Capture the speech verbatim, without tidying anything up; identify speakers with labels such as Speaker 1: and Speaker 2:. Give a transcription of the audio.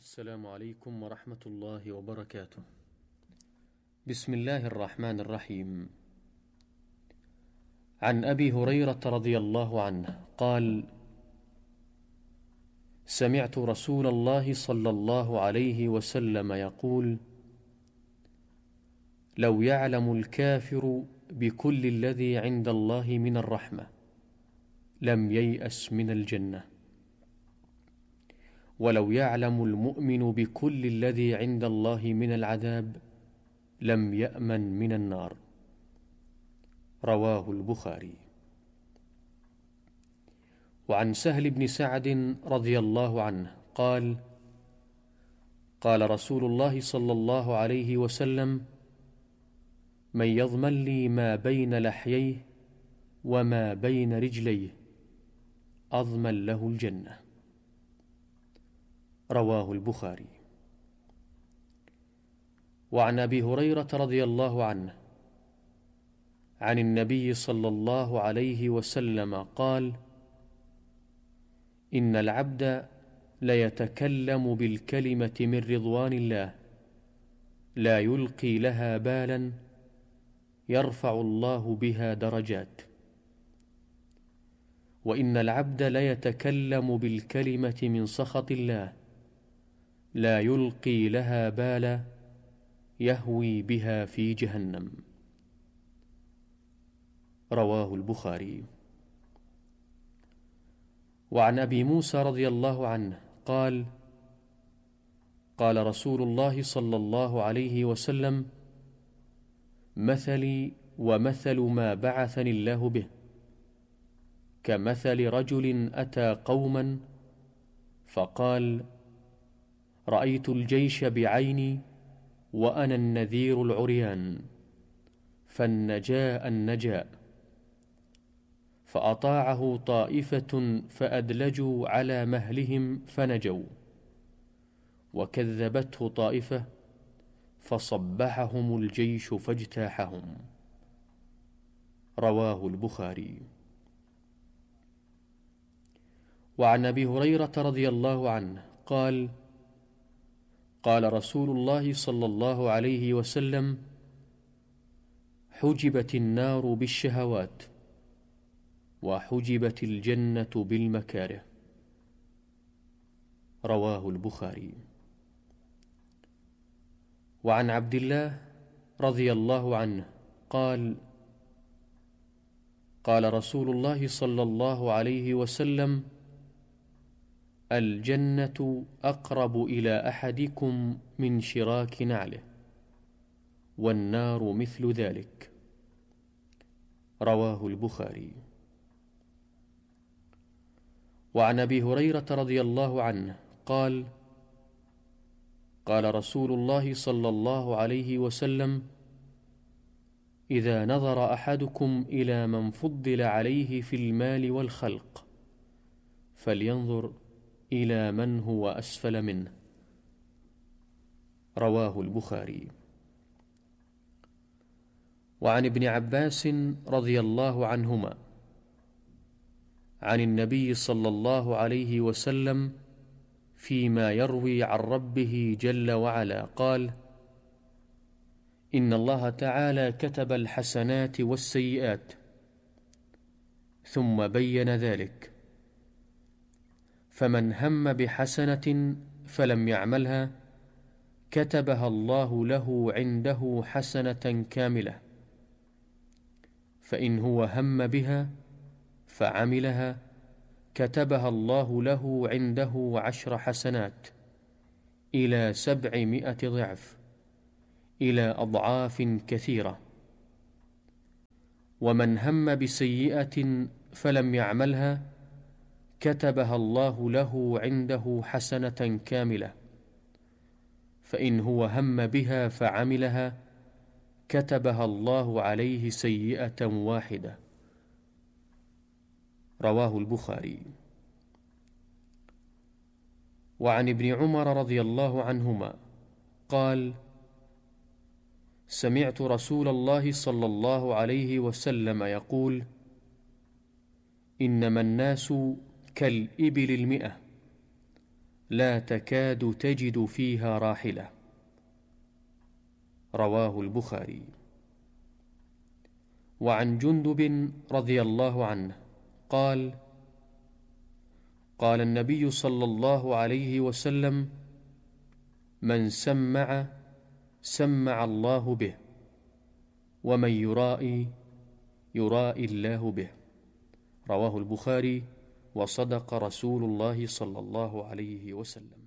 Speaker 1: السلام عليكم ورحمة الله وبركاته. بسم الله الرحمن الرحيم. عن أبي هريرة رضي الله عنه قال: سمعت رسول الله صلى الله عليه وسلم يقول: لو يعلم الكافر بكل الذي عند الله من الرحمة لم ييأس من الجنة، ولو يعلم المؤمن بكل الذي عند الله من العذاب لم يأمن من النار. رواه البخاري. وعن سهل بن سعد رضي الله عنه قال: قال رسول الله صلى الله عليه وسلم: من يضمن لي ما بين لحييه وما بين رجليه أضمن له الجنة. رواه البخاري. وعن أبي هريرة رضي الله عنه عن النبي صلى الله عليه وسلم قال: إن العبد ليتكلم بالكلمة من رضوان الله لا يلقي لها بالا يرفع الله بها درجات، وإن العبد ليتكلم بالكلمة من سخط الله لا يلقي لها بالا يهوي بها في جهنم. رواه البخاري. وعن أبي موسى رضي الله عنه قال: قال رسول الله صلى الله عليه وسلم: مثلي ومثل ما بعثني الله به كمثل رجل أتى قوما فقال: رأيت الجيش بعيني وأنا النذير العريان، فالنجاء النجاء، فأطاعه طائفة فأدلجوا على مهلهم فنجوا، وكذبته طائفة فصبحهم الجيش فاجتاحهم. رواه البخاري. وعن أبي هريرة رضي الله عنه قال: قال رسول الله صلى الله عليه وسلم: حجبت النار بالشهوات وحجبت الجنة بالمكاره. رواه البخاري. وعن عبد الله رضي الله عنه قال: قال رسول الله صلى الله عليه وسلم: الجنة أقرب إلى أحدكم من شراك نعله، والنار مثل ذلك. رواه البخاري. وعن أبي هريرة رضي الله عنه قال: قال رسول الله صلى الله عليه وسلم: إذا نظر أحدكم إلى من فضل عليه في المال والخلق فلينظر إلى من هو أسفل منه. رواه البخاري. وعن ابن عباس رضي الله عنهما عن النبي صلى الله عليه وسلم فيما يروي عن ربه جل وعلا قال: إن الله تعالى كتب الحسنات والسيئات ثم بين ذلك، فمن هم بحسنة فلم يعملها كتبها الله له عنده حسنة كاملة، فإن هو هم بها فعملها كتبها الله له عنده عشر حسنات إلى سبعمائة ضعف إلى أضعاف كثيرة. ومن هم بسيئة فلم يعملها كتبها الله له عنده حسنة كاملة، فإن هو هم بها فعملها كتبها الله عليه سيئة واحدة. رواه البخاري. وعن ابن عمر رضي الله عنهما قال: سمعت رسول الله صلى الله عليه وسلم يقول: إنما الناس كالإبل المئة لا تكاد تجد فيها راحلة. رواه البخاري. وعن جندب رضي الله عنه قال: قال النبي صلى الله عليه وسلم: من سمع سمع الله به، ومن يرائي يرائي الله به. رواه البخاري. وصدق رسول الله صلى الله عليه وسلم.